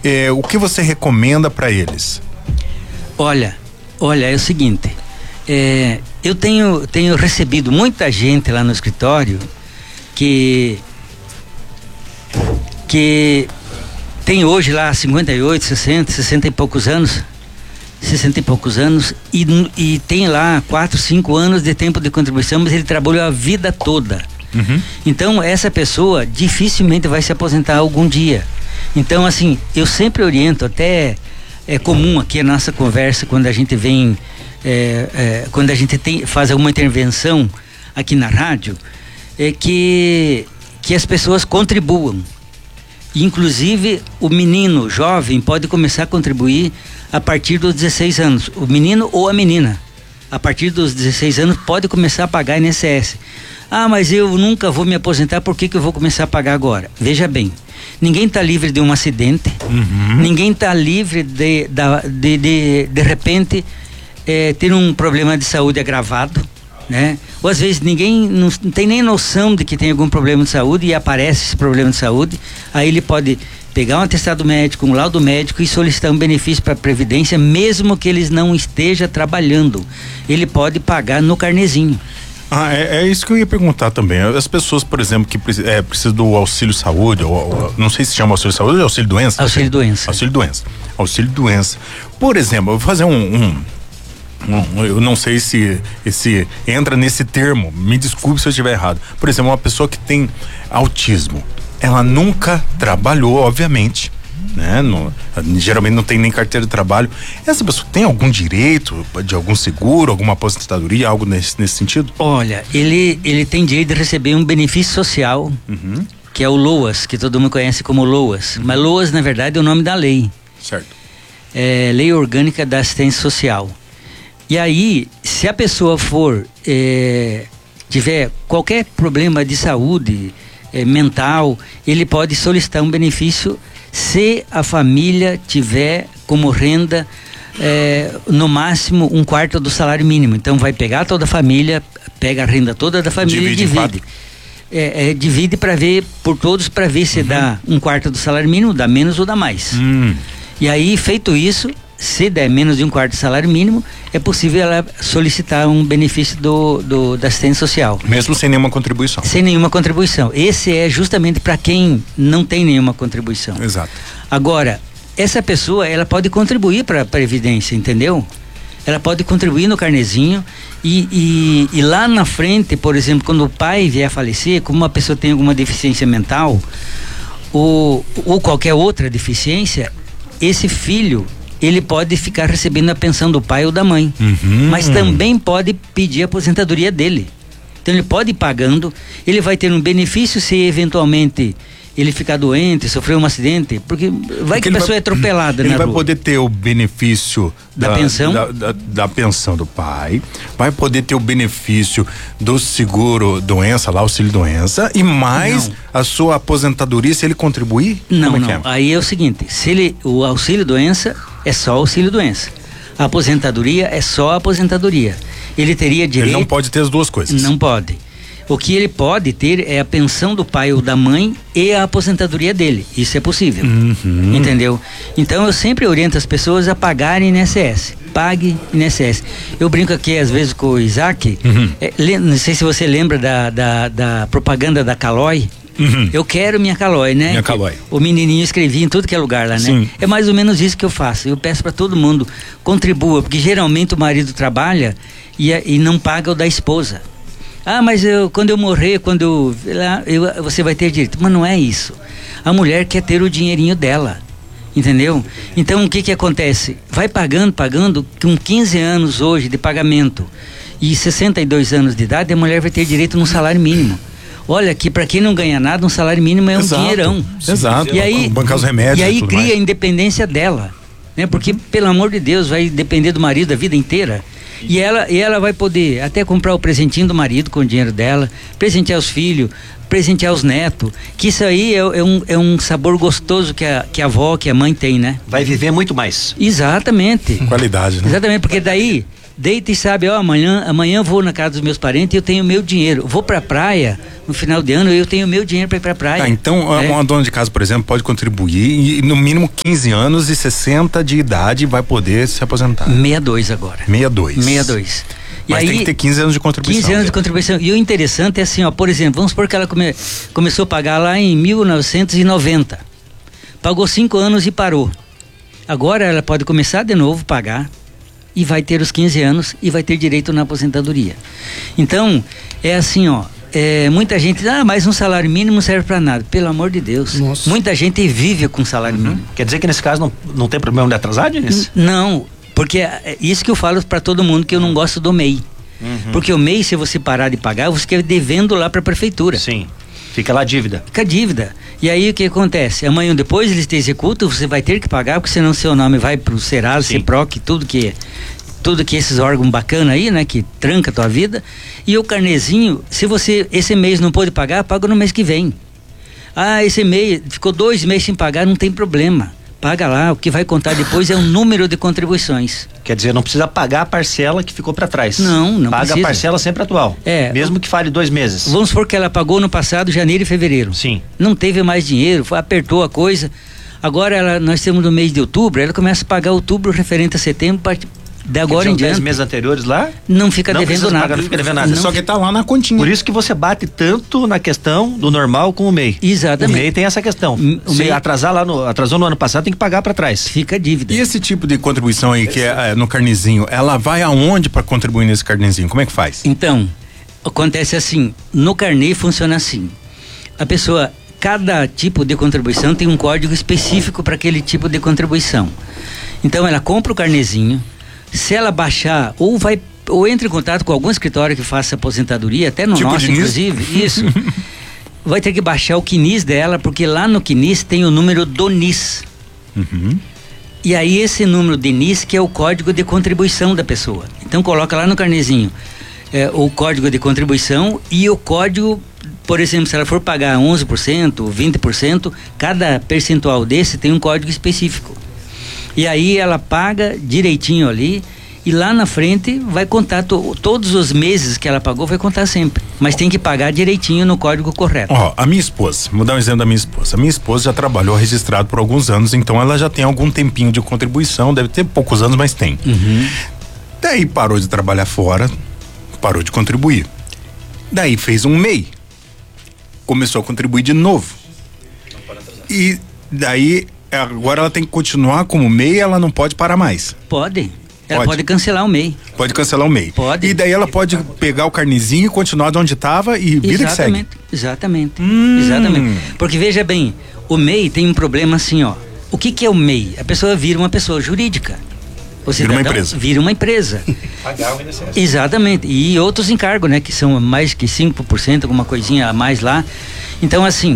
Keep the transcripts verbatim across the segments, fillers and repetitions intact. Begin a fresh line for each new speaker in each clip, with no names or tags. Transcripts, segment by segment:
é, o que você recomenda para eles?
Olha, olha, é o seguinte, é, eu tenho, tenho recebido muita gente lá no escritório que que tem hoje lá cinquenta e oito, sessenta, sessenta e poucos anos, sessenta e poucos anos e, e tem lá quatro, cinco anos de tempo de contribuição, mas ele trabalhou a vida toda. Uhum. Então essa pessoa dificilmente vai se aposentar algum dia. Então assim, eu sempre oriento, até é comum aqui a nossa conversa quando a gente vem, é, é, quando a gente tem, faz alguma intervenção aqui na rádio, é que, que as pessoas contribuam. Inclusive o menino jovem pode começar a contribuir a partir dos dezesseis anos, o menino ou a menina, a partir dos dezesseis anos pode começar a pagar I N S S. Ah, mas eu nunca vou me aposentar, por que que eu vou começar a pagar agora? Veja bem, ninguém está livre de um acidente, uhum. ninguém está livre de, de, de, de repente, é, ter um problema de saúde agravado, né? Ou às vezes ninguém não, não tem nem noção de que tem algum problema de saúde e aparece esse problema de saúde, aí ele pode pegar um atestado médico, um laudo médico e solicitar um benefício para a Previdência, mesmo que eles não esteja trabalhando, ele pode pagar no carnezinho.
Ah, é, é isso que eu ia perguntar também. As pessoas, por exemplo, que é, precisam do auxílio saúde, ou, ou, não sei se chama auxílio saúde ou auxílio doença?
Auxílio doença.
Auxílio doença. Auxílio doença. Por exemplo, eu vou fazer um, um, um eu não sei se, se entra nesse termo, me desculpe se eu estiver errado. Por exemplo, uma pessoa que tem autismo, ela nunca trabalhou, obviamente, né? No, geralmente não tem nem carteira de trabalho. Essa pessoa tem algum direito de algum seguro, alguma aposentadoria, algo nesse, nesse sentido?
Olha, ele, ele tem direito de receber um benefício social, uhum. que é o LOAS, que todo mundo conhece como LOAS. Uhum. Mas LOAS, na verdade, é o nome da lei.
Certo.
É Lei Orgânica da Assistência Social. E aí, se a pessoa for, é, tiver qualquer problema de saúde é, mental, ele pode solicitar um benefício se a família tiver como renda é, no máximo um quarto do salário mínimo. Então vai pegar toda a família, pega a renda toda da família divide e divide. É, é, divide para ver, por todos, para ver se uhum. dá um quarto do salário mínimo, dá menos ou dá mais. Hum. E aí, feito isso, se der menos de um quarto do salário mínimo, é possível ela solicitar um benefício do, do, da assistência social.
Mesmo sem nenhuma contribuição?
Sem nenhuma contribuição. Esse é justamente para quem não tem nenhuma contribuição.
Exato.
Agora, essa pessoa, ela pode contribuir para a Previdência, entendeu? Ela pode contribuir no carnezinho e, e, e lá na frente, por exemplo, quando o pai vier a falecer, como uma pessoa tem alguma deficiência mental ou, ou qualquer outra deficiência, esse filho, ele pode ficar recebendo a pensão do pai ou da mãe, uhum. mas também pode pedir a aposentadoria dele. Então ele pode ir pagando, ele vai ter um benefício se eventualmente ele ficar doente, sofrer um acidente, porque vai porque que a pessoa vai, é atropelada
ele
na
vai
rua.
Poder ter o benefício
da,
da
pensão
da, da, da pensão do pai, vai poder ter o benefício do seguro doença, lá auxílio doença, e mais não. a sua aposentadoria se ele contribuir?
Não,
é
não,
é?
Aí é o seguinte, se ele, o auxílio doença é só auxílio doença, a aposentadoria é só a aposentadoria. Ele teria direito...
Ele não pode ter as duas coisas.
Não pode. O que ele pode ter é a pensão do pai ou da mãe e a aposentadoria dele. Isso é possível. Uhum. Entendeu? Então eu sempre oriento as pessoas a pagarem I N S S. Pague I N S S. Eu brinco aqui às vezes com o Isaac. Uhum. É, não sei se você lembra da, da, da propaganda da Caloi. Uhum. Eu quero minha Caloi, né?
Minha Caloi.
O menininho escrevia em tudo que é lugar lá, né?
Sim.
É mais ou menos isso que eu faço. Eu peço para todo mundo, contribua, porque geralmente o marido trabalha e, e não paga o da esposa. Ah, mas eu, quando eu morrer, quando eu, eu, você vai ter direito. Mas não é isso. A mulher quer ter o dinheirinho dela, entendeu? Então o que que acontece? Vai pagando, pagando, com quinze anos hoje de pagamento e sessenta e dois anos de idade, a mulher vai ter direito num salário mínimo. Olha, que para quem não ganha nada, um salário mínimo é um Exato. dinheirão.
Exato.
E aí,
bancar os remédios
e aí
e
cria
mais.
a independência dela, né? Porque, uhum. pelo amor de Deus, vai depender do marido a vida inteira. E ela, e ela vai poder até comprar o presentinho do marido com o dinheiro dela, presentear os filhos, presentear os netos, que isso aí é, é, um, é um sabor gostoso que a, que a avó, que a mãe tem, né?
Vai viver muito mais.
Exatamente.
Qualidade, né?
Exatamente, porque daí deita e sabe, ó, amanhã, amanhã eu vou na casa dos meus parentes e eu tenho meu dinheiro. Vou pra praia no final de ano, eu tenho meu dinheiro para ir pra praia.
Ah, então é. uma dona de casa, por exemplo, pode contribuir e no mínimo quinze anos e sessenta de idade vai poder se aposentar.
sessenta e dois agora.
sessenta e dois.
sessenta e dois. E
Mas
aí,
tem que ter quinze anos de contribuição.
quinze anos de contribuição. E o interessante é assim, ó, por exemplo, vamos supor que ela come, começou a pagar lá em mil novecentos e noventa. Pagou cinco anos e parou. Agora ela pode começar de novo a pagar e vai ter os quinze anos e vai ter direito na aposentadoria. Então, é assim, ó, é, muita gente diz, ah, mas um salário mínimo não serve para nada. Pelo amor de Deus. Nossa. Muita gente vive com salário
uhum.
mínimo.
Quer dizer que nesse caso não, não tem problema de atrasar, Diniz?
Não, porque é isso que eu falo para todo mundo, que eu não gosto do M E I. Uhum. Porque o M E I, se você parar de pagar, você fica devendo lá para a prefeitura.
Sim. Fica lá a dívida.
Fica a dívida. E aí o que acontece? Amanhã ou depois eles te executam, você vai ter que pagar, porque senão seu nome vai pro Serasa, Ceproc, tudo que tudo que esses órgãos bacanas aí, né, que tranca a tua vida. E o carnezinho, se você esse mês não pôde pagar, paga no mês que vem. Ah, esse mês ficou dois meses sem pagar, não tem problema. Paga lá, o que vai contar depois é o número de contribuições.
Quer dizer, não precisa pagar a parcela que ficou para trás.
Não, não
Paga
precisa.
a parcela sempre atual.
É.
Mesmo que fale dois meses.
Vamos supor que ela pagou no passado, janeiro e fevereiro.
Sim.
Não teve mais dinheiro, apertou a coisa. Agora ela, nós temos no mês de outubro, ela começa a pagar outubro referente a setembro, de agora em diante.
dez meses anteriores lá?
Não fica
não
devendo nada.
Pagar, não fica devendo nada.
Não. Só que tá lá na continha.
Por isso que você bate tanto na questão do normal com o M E I.
Exatamente.
O M E I tem essa questão.
O
Se
M E I...
atrasar lá no, atrasou no ano passado, tem que pagar para trás.
Fica a dívida.
E esse tipo de contribuição aí, que é, é no carnezinho, ela vai aonde para contribuir nesse carnezinho? Como é que faz?
Então, acontece assim, no carnê funciona assim. A pessoa, cada tipo de contribuição tem um código específico para aquele tipo de contribuição. Então ela compra o carnezinho, se ela baixar, ou vai, ou entra em contato com algum escritório que faça aposentadoria, até no
tipo
nosso, inclusive, isso, vai ter que baixar o Q N I S dela, porque lá no Q N I S tem o número do N I S.
Uhum.
E aí esse número de N I S que é o código de contribuição da pessoa. Então coloca lá no carnezinho é, o código de contribuição e o código, por exemplo, se ela for pagar onze por cento, vinte por cento, cada percentual desse tem um código específico. E aí ela paga direitinho ali e lá na frente vai contar to, todos os meses que ela pagou, vai contar sempre. Mas tem que pagar direitinho no código correto.
Ó, a minha esposa, vou dar um exemplo da minha esposa. A minha esposa já trabalhou registrado por alguns anos, então ela já tem algum tempinho de contribuição, deve ter poucos anos, mas tem.
Uhum.
Daí parou de trabalhar fora, parou de contribuir. Daí fez um M E I. Começou a contribuir de novo. E daí agora ela tem que continuar como M E I, ela não pode parar mais.
Pode. Ela
Pode.
pode cancelar o M E I.
Pode cancelar o M E I.
Pode.
E daí ela pode pegar o carnezinho e continuar de onde estava e vida que segue.
Exatamente.
Hum.
Exatamente. Porque veja bem, o M E I tem um problema assim, ó. O que que é o M E I? A pessoa vira uma pessoa jurídica. O
Vira uma empresa.
Vira uma empresa.
Pagar o I N S S.
Exatamente. E outros encargos, né? Que são mais que cinco por cento, alguma coisinha a mais lá. Então, assim,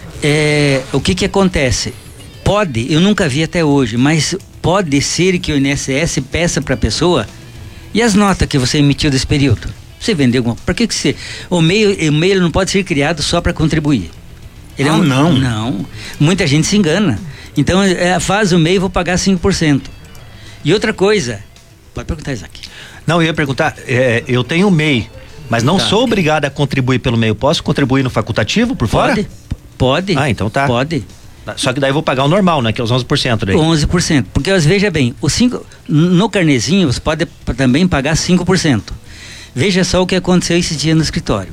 é, o que que acontece? Pode, eu nunca vi até hoje, mas pode ser que o I N S S peça para a pessoa e as notas que você emitiu desse período. Você vendeu alguma... Por que que você... O M E I, o M E I não pode ser criado só para contribuir. Ele
ah,
é um,
não?
Não. Muita gente se engana. Então, é, faz o M E I e vou pagar cinco por cento. E outra coisa... Pode perguntar, Isaac.
Não, eu ia perguntar, é, eu tenho o M E I, mas não
Tá.
sou obrigado a contribuir pelo M E I. Eu posso contribuir no facultativo por fora?
Pode. Pode.
Ah, então tá.
Pode.
Só que daí eu vou pagar o normal, né? Que é os onze por cento daí.
onze por cento. Porque, veja bem, o cinco, no carnezinho você pode p- também pagar cinco por cento. Veja só o que aconteceu esse dia no escritório.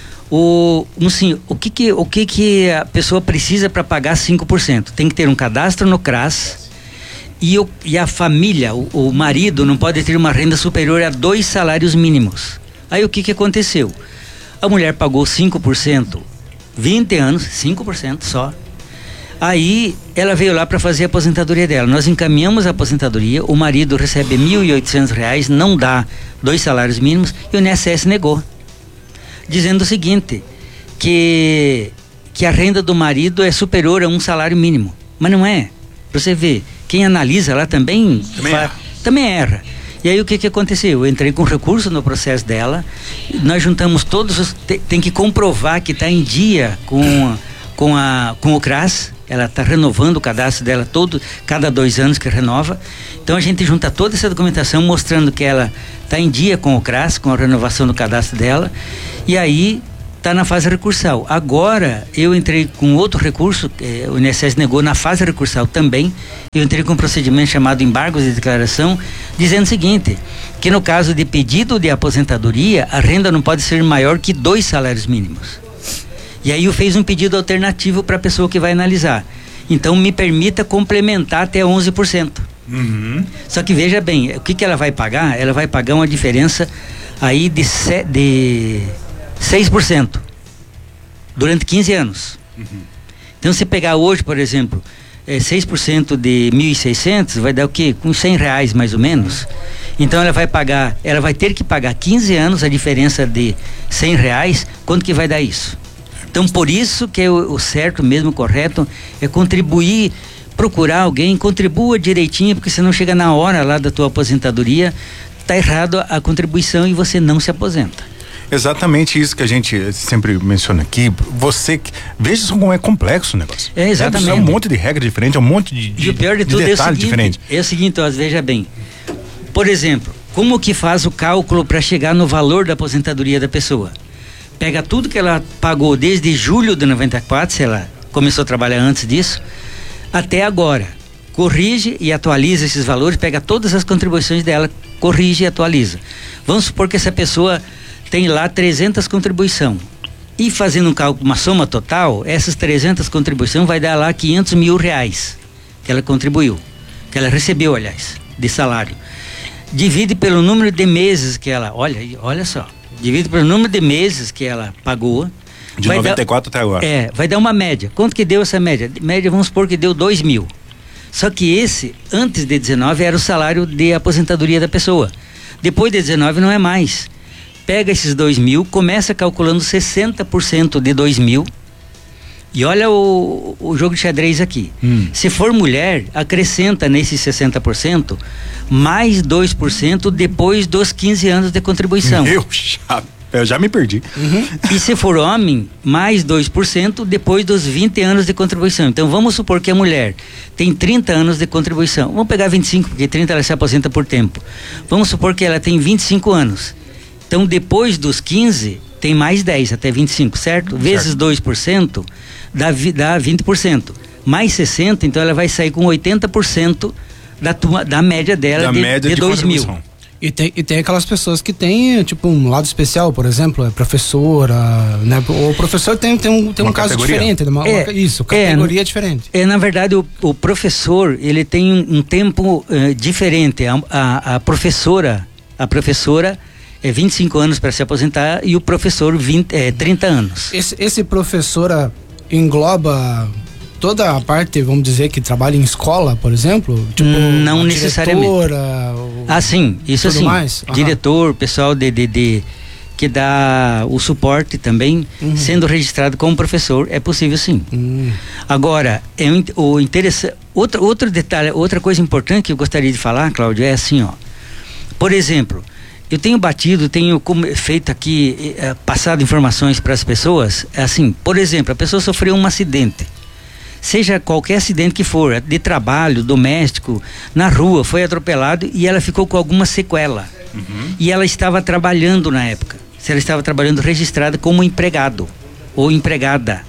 O, um, sim, o, que, que, o que, que a pessoa precisa para pagar cinco por cento? Tem que ter um cadastro no CRAS e, o, e a família, o, o marido, não pode ter uma renda superior a dois salários mínimos. Aí o que, que aconteceu? A mulher pagou cinco por cento, vinte anos, cinco por cento só. Aí ela veio lá para fazer a aposentadoria dela. Nós encaminhamos a aposentadoria, o marido recebe mil e oitocentos reais, não dá dois salários mínimos e o I N S S negou, dizendo o seguinte, que, que a renda do marido é superior a um salário mínimo. Mas não é. Pra você ver, quem analisa lá também
Também
fa-
erra.
também erra. E aí o que que aconteceu? Eu entrei com recurso no processo dela, nós juntamos todos os... Te, tem que comprovar que está em dia com, com, a, com o CRAS, ela está renovando o cadastro dela todo, cada dois anos que renova. Então a gente junta toda essa documentação mostrando que ela está em dia com o CRAS, com a renovação do cadastro dela, e aí está na fase recursal. Agora eu entrei com outro recurso, eh, o I N S S negou na fase recursal também. Eu entrei com um procedimento chamado embargos de declaração, dizendo o seguinte, que no caso de pedido de aposentadoria, a renda não pode ser maior que dois salários mínimos. E aí eu fiz um pedido alternativo para a pessoa que vai analisar. Então me permita complementar até onze por cento.
Uhum.
Só que veja bem, o que, que ela vai pagar? Ela vai pagar uma diferença aí de, se, de seis por cento durante quinze anos. Uhum. Então se pegar hoje, por exemplo, é, seis por cento de mil e seiscentos, vai dar o quê? Com cem reais mais ou menos. Então ela vai pagar, ela vai ter que pagar quinze anos a diferença de cem reais. Quanto que vai dar isso? Então, por isso que é o, o certo mesmo, o correto, é contribuir, procurar alguém, contribua direitinho, porque senão chega na hora lá da tua aposentadoria, tá errado a, a contribuição e você não se aposenta.
Exatamente isso que a gente sempre menciona aqui. Você, veja só como é complexo o negócio.
É, exatamente.
É um monte de regra diferente, é um monte de, de,
e o pior de, de tudo
detalhe
é o seguinte,
diferente.
É o seguinte, ó, veja bem, por exemplo, como que faz o cálculo para chegar no valor da aposentadoria da pessoa? Pega tudo que ela pagou desde julho de noventa e quatro, se ela começou a trabalhar antes disso, até agora. Corrige e atualiza esses valores, pega todas as contribuições dela, corrige e atualiza. Vamos supor que essa pessoa tem lá trezentas contribuições. E fazendo um cálculo, uma soma total, essas trezentas contribuições vai dar lá quinhentos mil reais que ela contribuiu, que ela recebeu, aliás, de salário. Divide pelo número de meses que ela, olha, olha só. Divide pelo número de meses que ela pagou.
De noventa e quatro
dar,
até agora.
É, vai dar uma média. Quanto que deu essa média? Média, vamos supor que deu dois mil. Só que esse, antes de dezenove, era o salário de aposentadoria da pessoa. Depois de dezenove não é mais. Pega esses dois mil, começa calculando sessenta por cento de dois mil. E olha o, o jogo de xadrez aqui. Hum. Se for mulher, acrescenta nesses sessenta por cento mais dois por cento depois dos quinze anos de contribuição.
Meu chapa, eu já me perdi.
Uhum. E se for homem, mais dois por cento depois dos vinte anos de contribuição. Então vamos supor que a mulher tem trinta anos de contribuição. Vamos pegar vinte e cinco, porque trinta ela se aposenta por tempo. Vamos supor que ela tem vinte e cinco anos. Então depois dos quinze, tem mais dez, até vinte e cinco, certo? certo. Vezes dois por cento, dá, dá vinte por cento. Mais sessenta, então ela vai sair com oitenta por cento da, tua, da média dela
da
de,
média
de,
de
dois mil.
E tem, e tem aquelas pessoas que têm, tipo, um lado especial, por exemplo, é professora, né? O professor tem, tem um, tem um caso diferente, uma,
é,
uma, isso, categoria
é,
diferente.
É, na verdade, o, o professor, ele tem um, um tempo uh, diferente. A, a, a professora, a professora é vinte e cinco anos para se aposentar e o professor vinte, é, trinta anos.
Esse, esse professora engloba toda a parte, vamos dizer, que trabalha em escola, por exemplo? Tipo,
não necessariamente.
Diretora,
ah, sim, isso assim.
Mais?
Diretor, pessoal de, de, de que dá o suporte também, uhum. sendo registrado como professor, é possível sim. Uhum. Agora, é o interessante, outro, outro detalhe, outra coisa importante que eu gostaria de falar, Cláudio, é assim, ó. Por exemplo, eu tenho batido, tenho feito aqui, eh, passado informações para as pessoas, assim, por exemplo, a pessoa sofreu um acidente. Seja qualquer acidente que for, de trabalho, doméstico, na rua, foi atropelado e ela ficou com alguma sequela. Uhum. E ela estava trabalhando na época. Se ela estava trabalhando registrada como empregado ou empregada.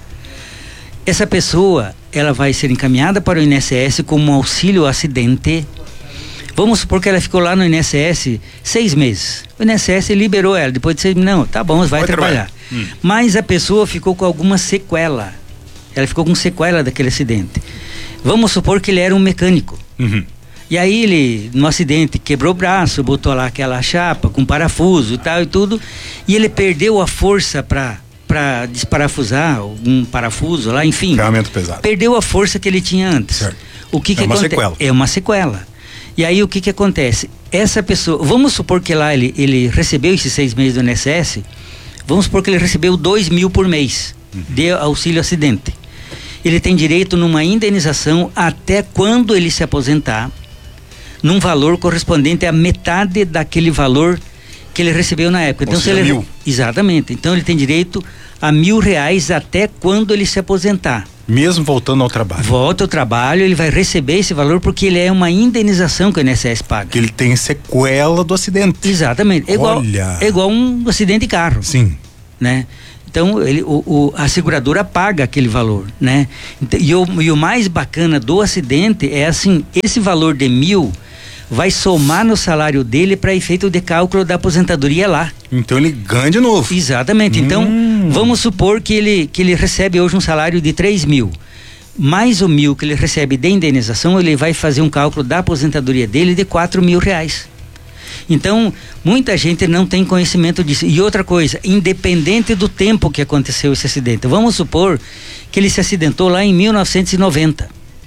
Essa pessoa, ela vai ser encaminhada para o I N S S como um auxílio acidente. Vamos supor que ela ficou lá no I N S S seis meses. O I N S S liberou ela, depois de seis meses, não, tá bom, vai Pode trabalhar. trabalhar. Hum. Mas a pessoa ficou com alguma sequela. Ela ficou com sequela daquele acidente. Vamos supor que ele era um mecânico. Uhum. E aí ele, no acidente, quebrou o braço, botou lá aquela chapa com parafuso e tal e tudo, e ele perdeu a força para para desparafusar algum parafuso lá, enfim.
Ferramenta pesada.
Perdeu a força que ele tinha antes.
Certo.
O que
é
que
uma
aconte...
sequela.
É uma sequela. E aí o que que acontece? Essa pessoa, vamos supor que lá ele, ele recebeu esses seis meses do I N S S, vamos supor que ele recebeu dois mil por mês uhum. de auxílio acidente. Ele tem direito numa indenização até quando ele se aposentar, num valor correspondente à metade daquele valor que ele recebeu na época. Então,
Ou seja,
se ele...
mil.
Exatamente. Então ele tem direito a mil reais até quando ele se aposentar.
Mesmo voltando ao trabalho.
Volta ao trabalho, ele vai receber esse valor porque ele é uma indenização que o I N S S paga.
Que ele tem sequela do acidente.
Exatamente. É igual,
Olha.
é igual um acidente de carro.
Sim.
Né? Então, ele, o, o, a seguradora paga aquele valor, né? E o, e o mais bacana do acidente é assim, esse valor de mil vai somar no salário dele para efeito de cálculo da aposentadoria lá.
Então ele ganha de novo.
Exatamente.
Hum.
Então, vamos supor que ele, que ele recebe hoje um salário de três mil. Mais o mil que ele recebe de indenização, ele vai fazer um cálculo da aposentadoria dele de quatro mil reais. Então, muita gente não tem conhecimento disso. E outra coisa, independente do tempo que aconteceu esse acidente, vamos supor que ele se acidentou lá em mil novecentos e noventa.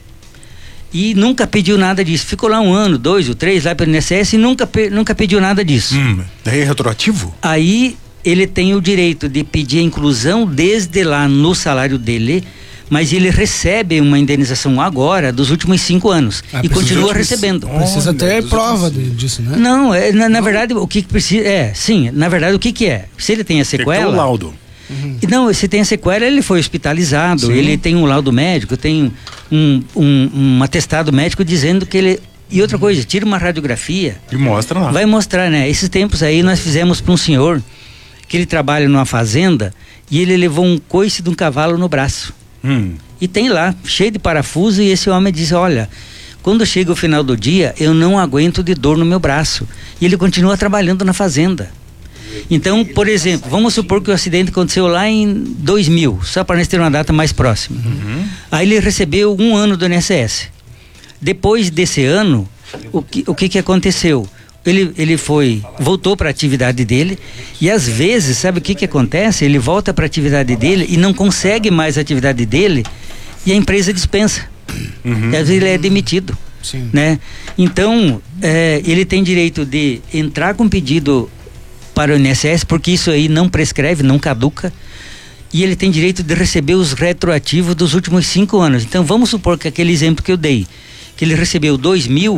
E nunca pediu nada disso. Ficou lá um ano, dois ou três lá pelo I N S S e nunca, nunca pediu nada disso.
Hum, daí é retroativo?
Aí ele tem o direito de pedir a inclusão desde lá no salário dele, mas ele recebe uma indenização agora dos últimos cinco anos
Ah,
e continua
últimos-
recebendo.
Precisa
Olha,
ter
dos
prova
últimos-
de- disso, né?
Não, é, na, na verdade o que que precisa é, sim, na verdade o que que é? Se ele tem a
Tem que ter o
sequela,
laudo.
e não, se tem a sequela, ele foi hospitalizado,
Sim.
ele tem um laudo médico, tem um, um, um atestado médico dizendo que ele. E outra coisa, tira uma radiografia,
E mostra lá.
vai mostrar, né? Esses tempos aí nós fizemos para um senhor que ele trabalha numa fazenda e ele levou um coice de um cavalo no braço.
Hum.
E tem lá, cheio de parafuso, e esse homem diz: olha, quando chega o final do dia, eu não aguento de dor no meu braço. E ele continua trabalhando na fazenda. Então, por exemplo, vamos supor que o acidente aconteceu lá em dois mil, só para nós ter uma data mais próxima.
Uhum.
Aí ele recebeu um ano do I N S S. Depois desse ano, o que, o que que aconteceu? Ele, ele foi, voltou para a atividade dele e às vezes, sabe o que que acontece? Ele volta para a atividade dele e não consegue mais a atividade dele e a empresa dispensa.
Uhum.
E às vezes ele é demitido.
Sim.
Né? Então, é, ele tem direito de entrar com pedido para o I N S S, porque isso aí não prescreve, não caduca, e ele tem direito de receber os retroativos dos últimos cinco anos. Então, vamos supor que aquele exemplo que eu dei, que ele recebeu dois mil,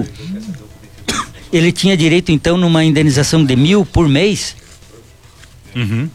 ele tinha direito, então, numa indenização de mil por mês.
Uhum.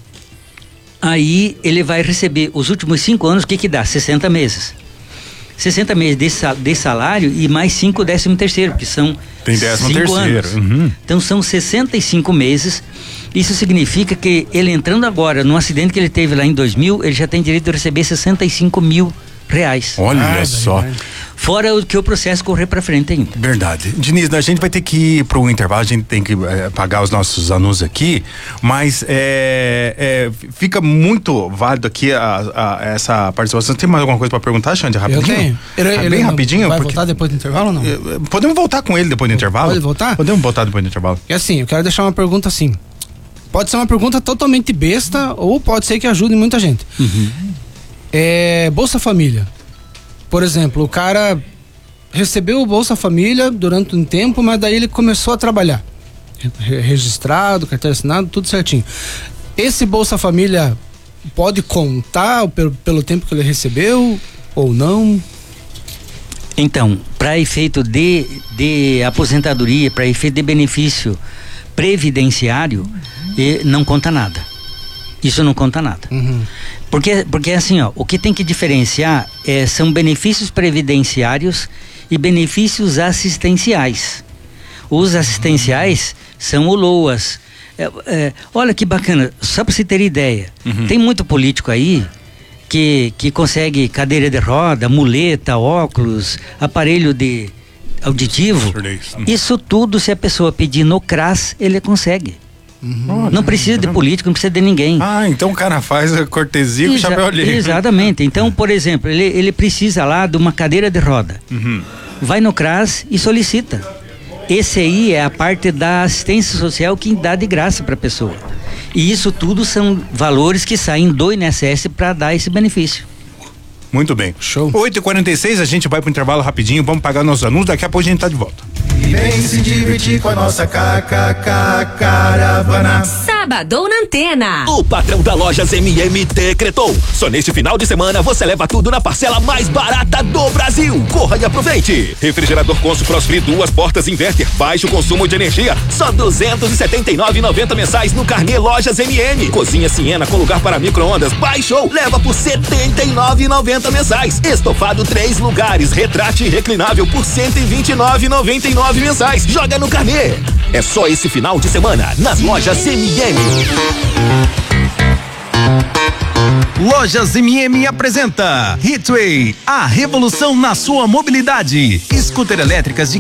Aí, ele vai receber os últimos cinco anos, o que que dá? sessenta meses. sessenta meses de, sal, de salário e mais cinco décimo terceiro, que são
Tem décimo
cinco
terceiro.
anos.
Uhum.
Então são sessenta e cinco meses. Isso significa que ele entrando agora no acidente que ele teve lá em dois mil, ele já tem direito de receber sessenta e cinco mil reais.
Olha
Ah,
só.
daí, né?
Fora o que o processo correr para frente ainda.
Verdade. Diniz, a gente vai ter que ir para o intervalo, a gente tem que é, pagar os nossos anúncios aqui, mas é, é, fica muito válido aqui a, a, essa participação. Tem mais alguma coisa para perguntar, Xande? Rapidinho?
Eu tenho. Ele,
Ah,
ele
bem
não-
rapidinho?
Vai
porque-
voltar depois do intervalo ou não?
É, podemos voltar com ele depois do intervalo?
Pode voltar?
Podemos voltar depois do intervalo.
E assim, eu quero deixar uma pergunta assim. Pode ser uma pergunta totalmente besta ou pode ser que ajude muita gente. É, Bolsa Família. Por exemplo, o cara recebeu o Bolsa Família durante um tempo, mas daí ele começou a trabalhar. Re- registrado, carteira assinada, tudo certinho. Esse Bolsa Família pode contar pelo, pelo tempo que ele recebeu ou não?
Então, para efeito de, de aposentadoria, para efeito de benefício previdenciário, eh, não conta nada. Isso não conta nada.
Uhum.
Porque, porque assim, ó, o que tem que diferenciar é, são benefícios previdenciários e benefícios assistenciais. Os assistenciais são o LOAS. É, é, olha que bacana, só para você ter ideia,
Uhum.
tem muito político aí que, que consegue cadeira de roda, muleta, óculos, aparelho de auditivo. Isso tudo, se a pessoa pedir no CRAS, ele consegue. Não precisa de político, não precisa de ninguém.
Ah, então o cara faz a cortesia com o
Exa-
chapéu alheio.
Exatamente. Então, por exemplo, ele, ele precisa lá de uma cadeira de roda.
Uhum.
Vai no CRAS e solicita. Esse aí é a parte da assistência social que dá de graça para a pessoa. E isso tudo são valores que saem do I N S S para dar esse benefício.
Muito bem.
Show.
oito e quarenta e seis, a gente vai pro intervalo rapidinho, vamos pagar nossos anúncios, daqui a pouco a gente tá de volta.
E vem se divertir com a nossa K K K caravana.
Sai
Sabadão na Antena.
O patrão da Lojas M M decretou. Só neste final de semana você leva tudo na parcela mais barata do Brasil. Corra e aproveite. Refrigerador Consul Crossfree, duas portas inverter, baixo consumo de energia, só duzentos e setenta e nove reais e noventa centavos mensais no carnê Lojas M M. Cozinha Siena com lugar para micro-ondas, baixou, leva por setenta e nove reais e noventa centavos mensais. Estofado três lugares, retrate reclinável por cento e vinte e nove reais e noventa e nove centavos mensais. Joga no carnê. É só esse final de semana nas Lojas M M.
Lojas M M apresenta Hitway, a revolução na sua mobilidade. Scooter elétricas de